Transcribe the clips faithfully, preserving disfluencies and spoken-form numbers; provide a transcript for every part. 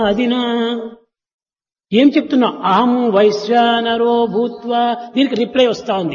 అదినా ఏం చెప్తున్నా? అహం వైశ్వానరో భూత్వా. దీనికి రిప్లై వస్తా ఉంది,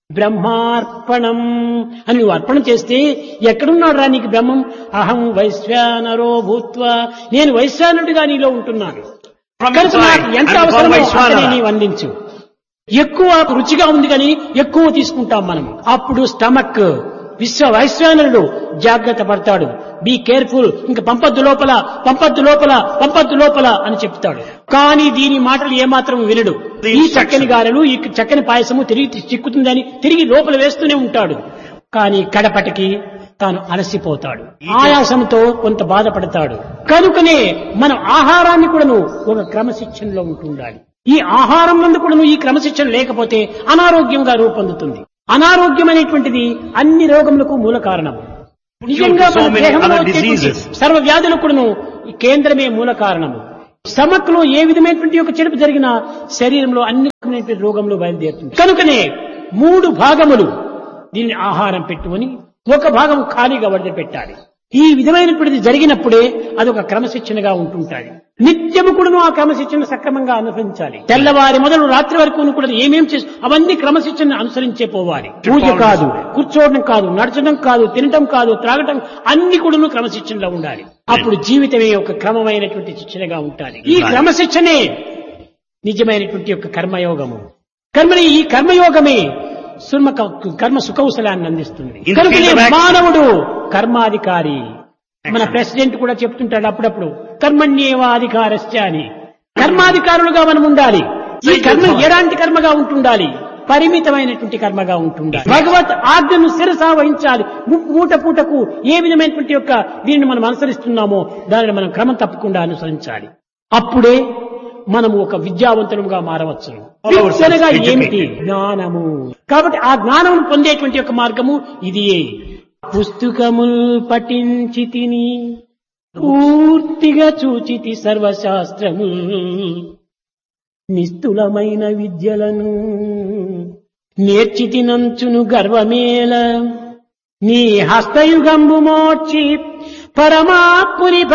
బ్రహ్మార్పణం అని నువ్వు అర్పణ చేస్తే ఎక్కడున్నాడు రా నీకు బ్రహ్మం? అహం వైశ్వానరో భూత్వా, నేను వైశ్వానుడిగా నీలో ఉంటున్నాను కనుక నాకు ఎంత అవసరమో అంతనే నీవు అందించు. ఎక్కువ రుచిగా ఉంది కానీ ఎక్కువ తీసుకుంటాం మనం. అప్పుడు స్టమక్ విశ్వ వైశ్వానరుడు జాగ్రత్త పడతాడు, బీ కేర్ఫుల్, ఇంక పంపద్దు లోపల, పంపద్దు లోపల, పంపద్దు లోపల అని చెప్తాడు. కానీ దీని మాటలు ఏమాత్రం వినడు. ఈ చక్కని గారెలు, ఈ చక్కని పాయసము తిరిగి చిక్కుతుందని తిరిగి లోపల వేస్తూనే ఉంటాడు. కానీ కడపటికి తాను అలసిపోతాడు, ఆయాసంతో కొంత బాధపడతాడు. కనుకనే మనం ఆహారాన్ని కూడాను ఒక క్రమశిక్షణలో ఉంటుండాలి. ఈ ఆహారం నందు కూడాను ఈ క్రమశిక్షణ లేకపోతే అనారోగ్యంగా రూపొందుతుంది. అనారోగ్యం అనేటువంటిది అన్ని రోగములకు మూల కారణం. నిజంగా మన దేహంలో వచ్చేటువంటి సర్వ వ్యాధులకు కూడాను ఈ కేంద్రమే మూల కారణము. స్టమక్ లో ఏ విధమైనటువంటి ఒక చెడుపు జరిగినా శరీరంలో అన్ని రకమైనటువంటి రోగములు బయలుదేరుతుంది. కనుకనే మూడు భాగములు దీన్ని ఆహారం పెట్టుకొని ఒక భాగం ఖాళీగా వదిలిపెట్టాలి. ఈ విధమైనటువంటిది జరిగినప్పుడే అదొక క్రమశిక్షణగా ఉంటుంటాయి. నిత్యము కూడాను ఆ క్రమశిక్షణ సక్రమంగా అనుసరించాలి. తెల్లవారి మొదలు రాత్రి వరకు కూడా ఏమేం చేసి అవన్నీ క్రమశిక్షణ అనుసరించే పోవాలి. పూజ కాదు, కూర్చోవడం కాదు, నడచడం కాదు, తినటం కాదు, త్రాగటం, అన్ని కూడాను క్రమశిక్షణలో ఉండాలి. అప్పుడు జీవితమే ఒక క్రమమైనటువంటి శిక్షణగా ఉండాలి. ఈ క్రమశిక్షణే నిజమైనటువంటి యొక్క కర్మయోగము. కర్మని ఈ కర్మయోగమే సుర్మ కర్మ సుకౌశలాన్ని అందిస్తుంది. కనుకనే మానవుడు కర్మాధికారి. మన ప్రెసిడెంట్ కూడా చెప్తుంటాడు అప్పుడప్పుడు, కర్మణ్యేవాధికారస్య అని. కర్మాధికారులుగా మనం ఉండాలి. ఈ కర్మ ఎలాంటి కర్మగా ఉంటుండాలి? పరిమితమైనటువంటి కర్మగా ఉంటుండాలి. భగవత్ ఆజ్ఞను శిరసా వహించాలి. మూట పూటకు ఏ విధమైనటువంటి యొక్క దీనిని మనం అనుసరిస్తున్నామో దానిని మనం క్రమం తప్పకుండా అనుసరించాలి. అప్పుడే మనము ఒక విద్యావంతులుగా మారవచ్చు. విద్యనగా ఏమిటి? జ్ఞానము. కాబట్టి ఆ జ్ఞానము పొందేటువంటి యొక్క మార్గము ఇదియే. పుస్తకముల్ పఠించితిని, పూర్తిగా చూచితి సర్వశాస్త్రము, నిస్తులమైన విద్యలను నేర్చితినంచును గర్వమేల, నీ హస్తయుగంబు మోర్చి పరమాత్ముని